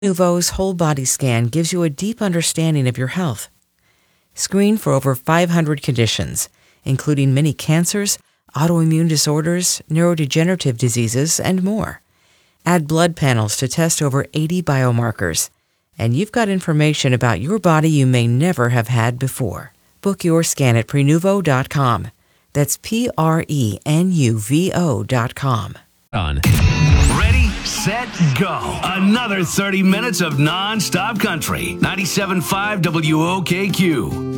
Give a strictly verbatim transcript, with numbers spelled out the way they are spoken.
Nuvo's whole body scan gives you a deep understanding of your health. Screen for over five hundred conditions, including many cancers, autoimmune disorders, neurodegenerative diseases, and more. Add blood panels to test over eighty biomarkers, and you've got information about your body you may never have had before. Book your scan at prenuvo dot com. That's P R E N U V O dot com. On. Ready, set, go. Another thirty minutes of non-stop country. ninety-seven point five W O K Q.